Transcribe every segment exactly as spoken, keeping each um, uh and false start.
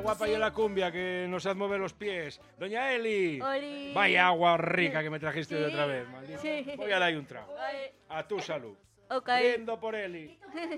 Guapa y la cumbia que nos hace mover los pies. Doña Eli. Oli. Vaya agua rica que me trajiste Sí. de otra vez, maldita. Sí. Voy a darle un trago. Vale. A tu salud. Ok. Brindo por Eli.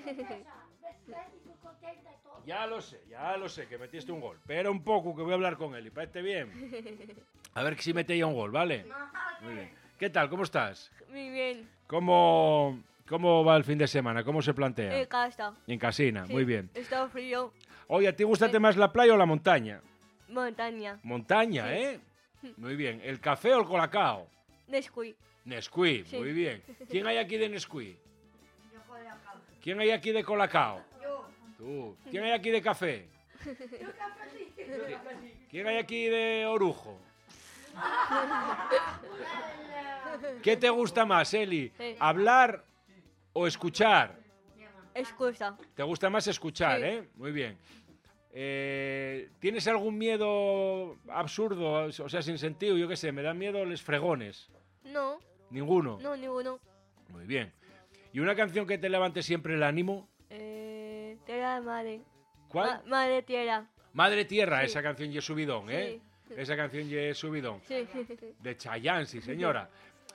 Ya lo sé, ya lo sé, que metiste un gol. Pero un poco, que voy a hablar con Eli. ¿Parece bien? A ver si mete ya un gol, ¿vale? Muy bien. ¿Qué tal? ¿Cómo estás? Muy bien. ¿Cómo, cómo va el fin de semana? ¿Cómo se plantea? En casa. En casina, Sí. muy bien. Está frío. Oye, ¿a ti gustate más la playa o la montaña? Montaña. Montaña, Sí. ¿eh? Muy bien. ¿El café o el colacao? Nesquik. Nesquik, Sí. muy bien. ¿Quién hay aquí de Nesquik? ¿Quién hay aquí de colacao? Yo. Tú. ¿Quién hay aquí de café? ¿Quién hay aquí de orujo? ¿Qué te gusta más, Eli? Sí. ¿Hablar o escuchar? Excusa. ¿Te gusta más escuchar, Sí. eh? Muy bien. Eh, ¿Tienes algún miedo absurdo, o sea, sin sentido? Yo qué sé, me dan miedo los fregones. No. ¿Ninguno? No, ninguno. Muy bien. ¿Y una canción que te levante siempre el ánimo? Eh, tierra de madre. ¿Cuál? Ma- madre tierra. Madre Tierra, Sí. esa canción y subidón, ¿eh? Esa canción y subidón. Sí. De Chayanne, sí, señora.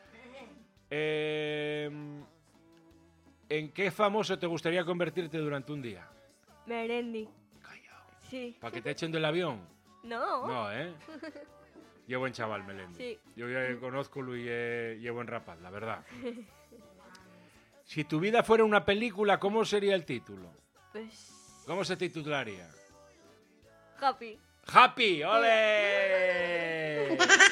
Eh, ¿En qué famoso te gustaría convertirte durante un día? Merendi. Callao. Sí. ¿Para que te echen del avión? No. No, ¿eh? Llevo buen chaval, Melendi. Sí. Yo ya conozco y llevo en rapaz, la verdad. Si tu vida fuera una película, ¿cómo sería el título? Pues. ¿Cómo se titularía? Happy. ¡Happy! ¡Ole!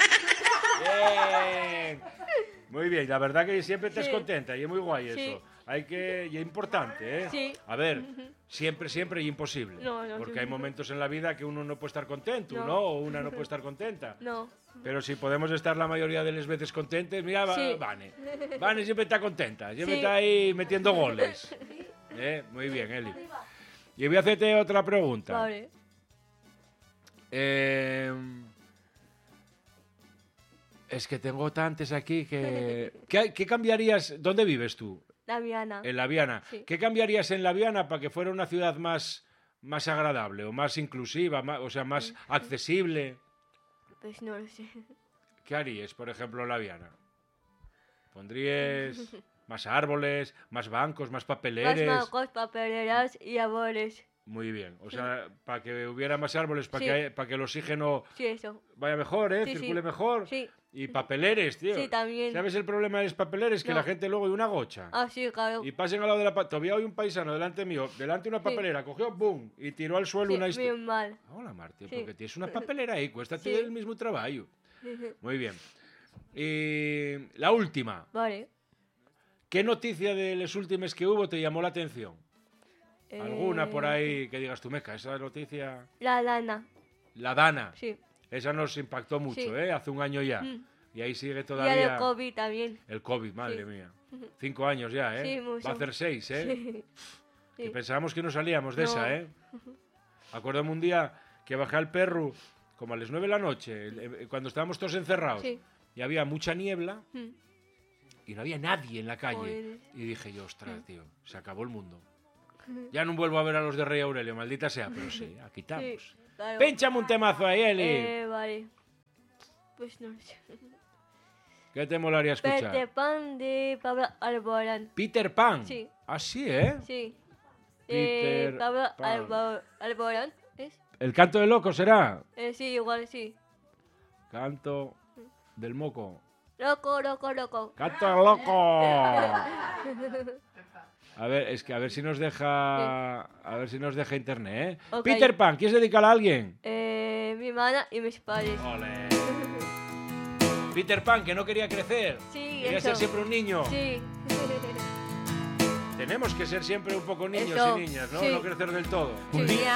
Bien. Muy bien, la verdad que siempre estás Sí. contenta y es muy guay Sí. eso. Hay que, y es importante, ¿eh? Sí. A ver, siempre, siempre y imposible. No, no, porque sí. hay momentos en la vida que uno no puede estar contento, No. ¿no? O una no puede estar contenta. No. Pero si podemos estar la mayoría de las veces contentes, mira, Sí. Va- Vane. Vane siempre está contenta, siempre Sí. está ahí metiendo goles. ¿Eh? Muy bien, Eli. Y voy a hacerte otra pregunta. Vale. Eh, es que tengo tantas aquí que... ¿Qué, qué cambiarías? ¿Dónde vives tú? La Viana. En La Viana. Sí. ¿Qué cambiarías en La Viana para que fuera una ciudad más, más agradable o más inclusiva, más- o sea, más accesible? Pues no lo sé. ¿Qué harías, por ejemplo, en La Viana? ¿Pondrías más árboles, más bancos, más Más papeleres? bancos, papeleras y árboles. Muy bien. O sea, para que hubiera más árboles, para Sí. que, para que el oxígeno Sí, eso. vaya mejor, ¿eh? Sí, sí. Circule mejor. Sí. Y papeleres, tío. Sí, también. ¿Sabes el problema de los papeleres? Que No. la gente luego hay una gocha. Ah, sí, claro. Y pasen al lado de la... pa- Todavía hay un paisano delante mío, delante de una papelera, cogió, boom, y tiró al suelo Sí, una... bien mal. Hola, Martín, Sí. porque tienes una papelera ahí, cuesta Sí. el mismo trabajo. Muy bien. Y la última. Vale. ¿Qué noticia de las últimas que hubo te llamó la atención? ¿Alguna Eh, por ahí que digas tú, meca, esa noticia... La lana. La Dana. Sí. Esa nos impactó mucho, Sí. ¿eh? Hace un año ya. Mm. Y ahí sigue Y todavía... el COVID también. El COVID, madre Sí. mía. Cinco años ya, ¿eh? Sí, mucho. Va a hacer seis, ¿eh? Sí. Que Sí. pensábamos que no salíamos de No. esa, ¿eh? Acuérdame un día que bajé al perro como a las nueve de la noche, eh, cuando estábamos todos encerrados, Sí. y había mucha niebla Mm. y no había nadie en la calle. Joder. Y dije yo, ostras, Mm. tío, se acabó el mundo. Ya no vuelvo a ver a los de Rey Aurelio, maldita sea, pero sí, aquí estamos. Sí, claro. Pénchame un temazo ahí, Eli. Eh, vale. Pues no lo sé. ¿Qué te molaría escuchar? Peter Pan de Pablo Alborán. Peter Pan. Sí. Ah, sí, ¿eh? Sí. Peter Eh, Pablo Pan. Albo- Alborán. ¿Es? ¿El canto del loco será? Eh, sí, igual sí. Canto del moco. Loco, loco, loco. ¡Canto del loco! A ver, es que a ver si nos deja. A ver si nos deja internet, ¿eh? Ok. Peter Pan, ¿quieres dedicarla a alguien? Eh, mi hermana y mis padres. Ole. Peter Pan, que no quería crecer. Sí, Quería eso. ser siempre un niño. Sí. Tenemos que ser siempre un poco niños Eso, y niñas, ¿no? sí. No crecer del todo. Sí.